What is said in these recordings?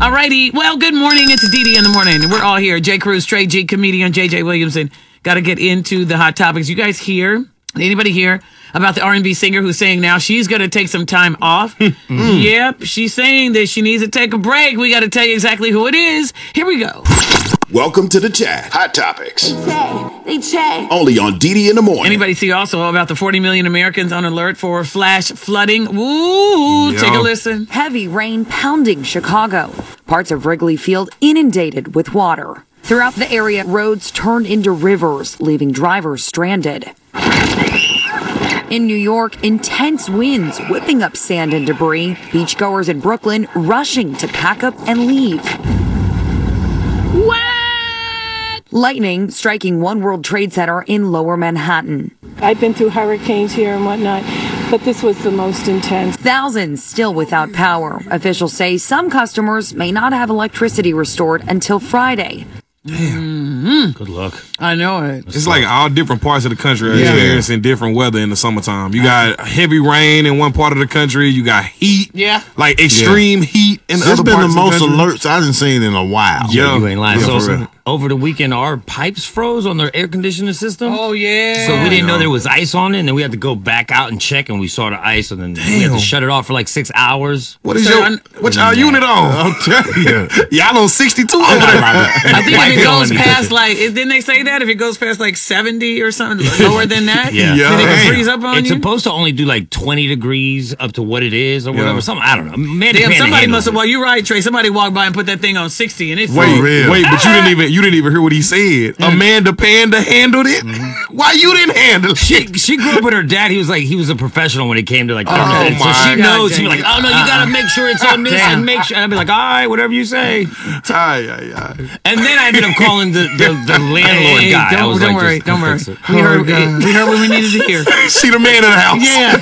All righty. Well, good morning. It's Dee Dee in the morning. We're all here. J. Cruz, Trey G, comedian JJ Williamson. Got to get into the hot topics. You guys hear? Anybody hear about the R&B singer who's saying now she's going to take some time off? Yep. She's saying that she needs to take a break. We got to tell you exactly who it is. Here we go. Welcome to the chat. Hot topics. They check. Only on Dee Dee in the morning. Anybody see also about the 40 million Americans on alert for flash flooding? Ooh, take a listen. Heavy rain pounding Chicago. Parts of Wrigley Field inundated with water. Throughout the area, roads turned into rivers, leaving drivers stranded. In New York, intense winds whipping up sand and debris. Beachgoers in Brooklyn rushing to pack up and leave. What? Lightning striking One World Trade Center in Lower Manhattan. I've been through hurricanes here and whatnot, but this was the most intense. Thousands still without power. Officials say some customers may not have electricity restored until Friday. Good luck. I know it. It's like all different parts of the country are experiencing different weather in the summertime. You got heavy rain in one part of the country. You got heat. Yeah. Like extreme heat in the It's other been the parts most of the country. alerts I haven't seen in a while. Yeah. You ain't lying. Yeah, So for real. over the weekend, our pipes froze on their air conditioning system. Oh, yeah. So we didn't know there was ice on it, and then we had to go back out and check, and we saw the ice, and then we had to shut it off for like 6 hours. What is So what y'all unit on? I'll tell you. Y'all on 62 over there. I think if it goes past like. didn't they say that? If it goes past like 70 or something, lower than that, Yeah. then it Damn. can freeze up on It's you? supposed to only do like 20 degrees up to what it is or whatever. Something, I don't know. Man, Damn, somebody handles must have. it. Well, you're right, Trey. Somebody walked by and put that thing on 60, and it Wait, real. but you didn't even hear what he said. Amanda Panda handled it. Why you didn't handle it? She grew up with her dad. He was a professional when it came to like. Oh, so my she knows. She'd be God. like, oh no, you gotta make sure it's on this Damn. and make sure. And I'd be like, all right, whatever you say. And then I ended up calling the landlord Hey, guy. I was don't like, worry, just don't worry. fix it. We heard what we needed to hear. She the man of the house. Yeah.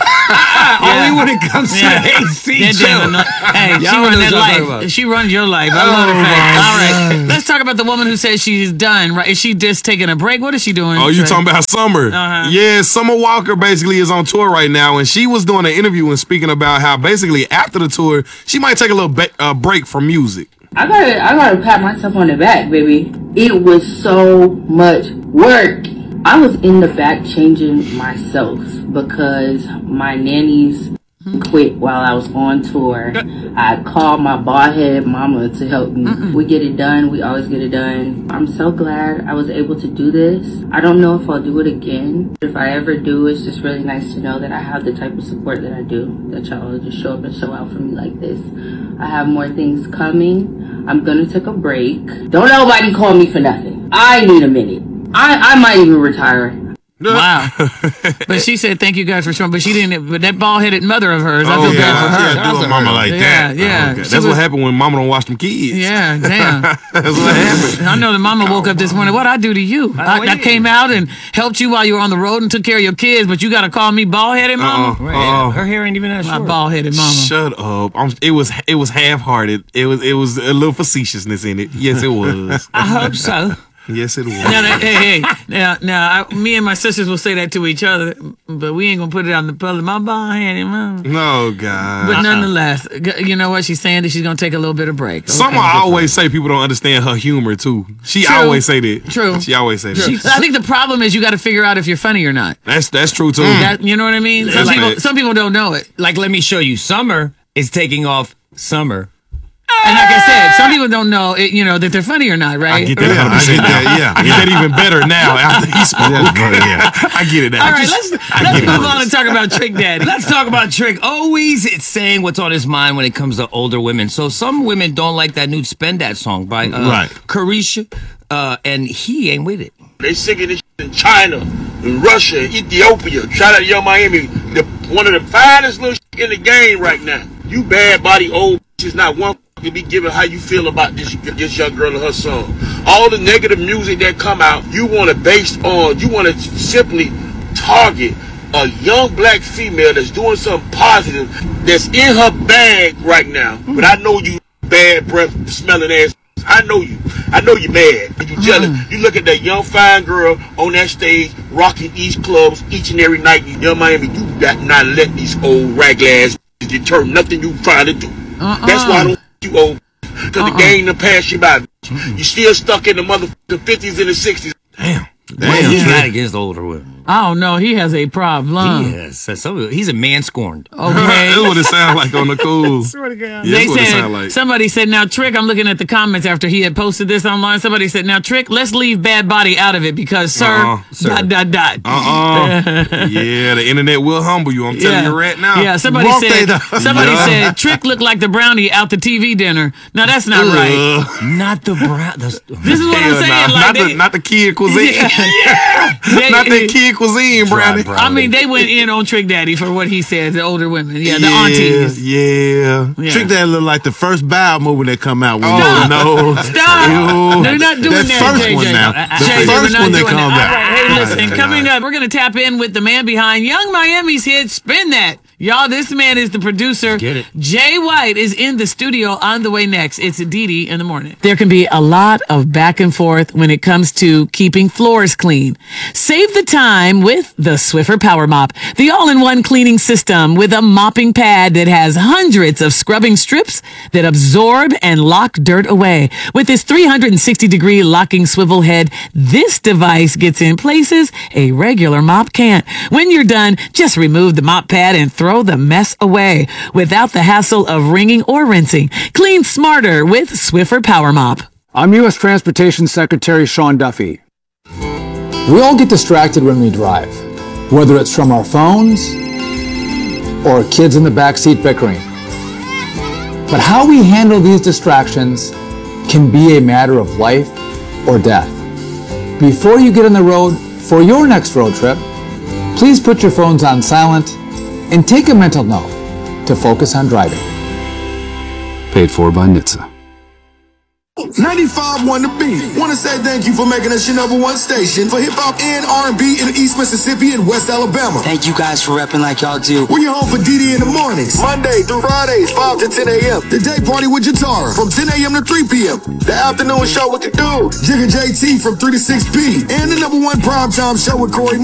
Only when it comes to AC. That damn anno- Hey, she Y'all runs know that what y'all talking life. about. She runs your life. I love the fact. All right, let's talk about the woman who says she's done. Right? Is she just taking a break? What is she doing? Oh, you Trey? talking about Summer? Uh-huh. Yeah, Summer Walker basically is on tour right now, and she was doing an interview and speaking about how basically after the tour, she might take a little break from music. I gotta pat myself on the back, baby. It was so much work. I was in the back changing myself because my nannies quit while I was on tour. I called my bald-headed mama to help me. We get it done. We always get it done. I'm so glad I was able to do this. I don't know if I'll do it again. If I ever do, it's just really nice to know that I have the type of support that I do, that y'all just show up and show out for me like this. I have more things coming. I'm gonna take a break. Don't nobody call me for nothing. I need a minute. I might even retire. Wow. But she said, thank you guys for showing. But she didn't. But that bald-headed mother of hers, I feel bad for her. Yeah, do a mama like that. Yeah. Okay. She That's what was- happened when mama don't watch them kids. Yeah, damn. That's what happened. I know the mama woke up this morning. What'd I do to you? I came out and helped you while you were on the road and took care of your kids, but you got to call me bald-headed mama? Right, her hair ain't even that My short. bald-headed mama. Shut up. It was half-hearted. It was a little facetiousness in it. Yes, it was. I hope so. Yes, it was. Hey. Now, me and my sisters will say that to each other, but we ain't gonna put it on the public. My bald-headed mama. No, God. But nonetheless, you know what she's saying? That she's gonna take a little bit of break. Okay. Summer always say people don't understand her humor too. She True. always say that. True. She always say that. I think the problem is you got to figure out if you're funny or not. That's true too. That, you know what I mean? That's Some people don't know it. Like, let me show you. Summer is taking off summer. And like I said, some people don't know it, that they're funny or not, right? I get that. I get that, I get that even better now after he spoke. I get it now. All right, let's move on and talk about Trick Daddy. Let's talk about Trick. Always it's saying what's on his mind when it comes to older women. So some women don't like that new Spend That song by Carisha, and he ain't with it. They singing this in China, in Russia, Ethiopia. Shout out to Young Miami, one of the finest little in the game right now. You bad body old bitches, not one to be giving how you feel about this young girl and her song. All the negative music that come out, you want to simply target a young black female that's doing something positive, that's in her bag right now. But I know you bad breath smelling ass. I know you mad. You jealous. You look at that young fine girl on that stage rocking these clubs each and every night in Young Miami. You got not let these old raglan ass deter nothing you trying to do. That's why I don't you old. because the game done passed you by. You still stuck in the motherfucking 50s and the 60s. Damn. He's not against older women. I don't know. He has a problem. Yes. He's a man scorned. Okay. That's what it sounds like on the cool. They said, somebody said, now, Trick, I'm looking at the comments after he had posted this online. Somebody said, now, Trick, let's leave Bad Body out of it because, sir. Yeah, the internet will humble you. I'm telling you right now. Yeah, somebody said, Trick looked like the brownie out the TV dinner. Now, that's not right. Not the brown. This is what I'm saying. Like not the kid cuisine. Not the kid cuisine, brownie. I mean, they went in on Trick Daddy for what he said, the older women. Yeah, the aunties. Yeah. Trick Daddy look like the first Bow movie that come out. Stop. No. Stop. Ew. They're not doing that, first JJ. one now. The first one that comes out. All right, hey, listen, coming up, we're going to tap in with the man behind Young Miami's hit, Spin That. Y'all, this man is the producer. Get it. Jay White is in the studio on the way next. It's Didi in the morning. There can be a lot of back and forth when it comes to keeping floors clean. Save the time with the Swiffer Power Mop, the all-in-one cleaning system with a mopping pad that has hundreds of scrubbing strips that absorb and lock dirt away. With its 360-degree locking swivel head, this device gets in places a regular mop can't. When you're done, just remove the mop pad and throw the mess away without the hassle of wringing or rinsing. Clean smarter with Swiffer Power Mop. I'm U.S. Transportation Secretary Sean Duffy. We all get distracted when we drive, whether it's from our phones or kids in the backseat bickering. But how we handle these distractions can be a matter of life or death. Before you get on the road for your next road trip, please put your phones on silent and take a mental note to focus on driving. Paid for by NHTSA. 95.1 The Beat. Want to say thank you for making us your #1 station for hip-hop and R&B in East Mississippi and West Alabama. Thank you guys for repping like y'all do. We're your home for Didi in the mornings, Monday through Fridays, 5 to 10 a.m. The day party with Jatara from 10 a.m. to 3 p.m. The afternoon show with the dude, Jigga JT from 3 to 6 p. And the #1 primetime show with Corey